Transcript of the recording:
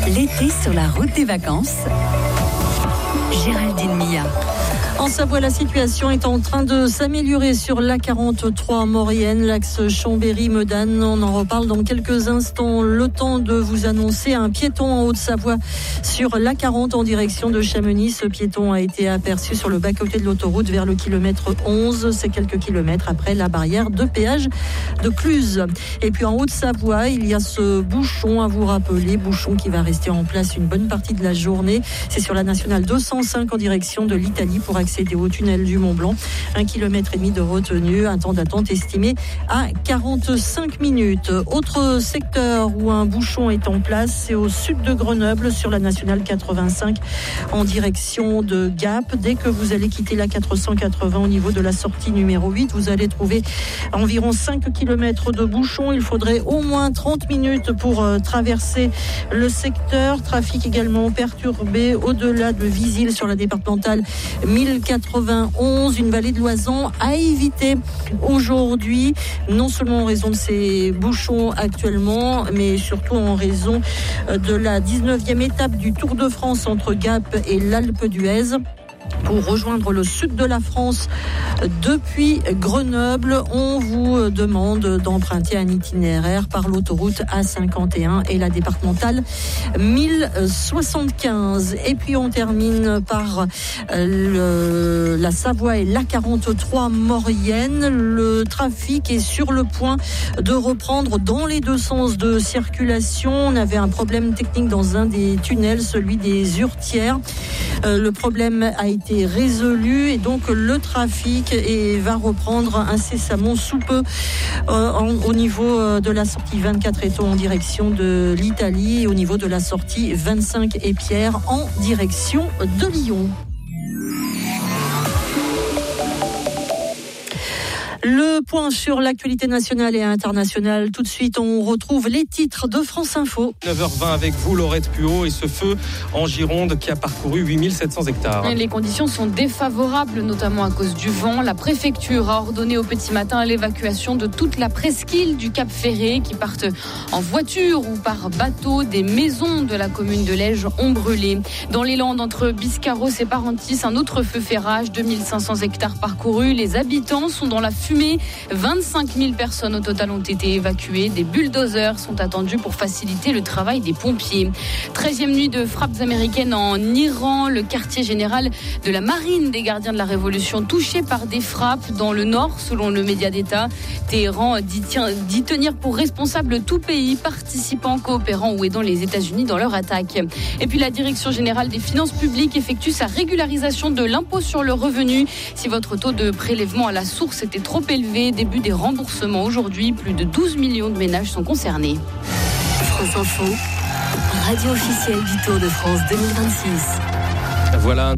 L'été sur la route des vacances. Géraldine Mia. En Savoie, la situation est en train de s'améliorer sur l'A43 Maurienne, l'axe Chambéry-Medane. On en reparle dans quelques instants. Le temps de vous annoncer un piéton en Haute-Savoie sur l'A40 en direction de Chamonix. Ce piéton a été aperçu sur le bas-côté de l'autoroute vers le kilomètre 11. C'est quelques kilomètres après la barrière de péage de Cluse. Et puis en Haute-Savoie, il y a ce bouchon à vous rappeler, bouchon qui va rester en place une bonne partie de la journée. C'est sur la nationale 205 en direction de l'Italie pour accéder au tunnel du Mont-Blanc. 1,5 km de retenue, un temps d'attente estimé à 45 minutes. Autre secteur où un bouchon est en place, c'est au sud de Grenoble, sur la nationale 85 en direction de Gap. Dès que vous allez quitter la 480 au niveau de la sortie numéro 8, vous allez trouver environ 5 km de bouchon. Il faudrait au moins 30 minutes pour traverser le secteur. Trafic également perturbé au-delà de Visil sur la départementale 1091, une vallée de Loisan à éviter aujourd'hui, non seulement en raison de ces bouchons actuellement, mais surtout en raison de la 19e étape du Tour de France entre Gap et l'Alpe d'Huez. Pour rejoindre le sud de la France depuis Grenoble, on vous demande d'emprunter un itinéraire par l'autoroute A51 et la départementale 1075. Et puis on termine par la Savoie et l'A43 Maurienne. Le trafic est sur le point de reprendre dans les deux sens de circulation. On avait un problème technique dans un des tunnels, celui des Hurtières. Le problème a été résolu et donc le trafic va reprendre incessamment sous peu au niveau de la sortie 24 Étaux en direction de l'Italie et au niveau de la sortie 25 Épierre en direction de Lyon. Le point sur l'actualité nationale et internationale. Tout de suite, on retrouve les titres de France Info. 9h20 avec vous, Laurette Puot, et ce feu en Gironde qui a parcouru 8700 hectares. Les conditions sont défavorables, notamment à cause du vent. La préfecture a ordonné au petit matin l'évacuation de toute la presqu'île du Cap Ferré qui partent en voiture ou par bateau. Des maisons de la commune de Lège ont brûlé. Dans les Landes, entre Biscarrosse et Parentis, un autre feu fait rage, 2500 hectares parcourus. Les habitants sont dans la fumée. 25 000 personnes au total ont été évacuées. Des bulldozers sont attendus pour faciliter le travail des pompiers. 13e nuit de frappes américaines en Iran. Le quartier général de la marine des gardiens de la Révolution touché par des frappes dans le nord, selon le média d'État. Téhéran dit tenir pour responsable tout pays participant, coopérant ou aidant les États-Unis dans leur attaque. Et puis la Direction générale des finances publiques effectue sa régularisation de l'impôt sur le revenu. Si votre taux de prélèvement à la source était trop élevé, début des remboursements aujourd'hui, plus de 12 millions de ménages sont concernés. France Info, radio officielle du Tour de France 2026. Voilà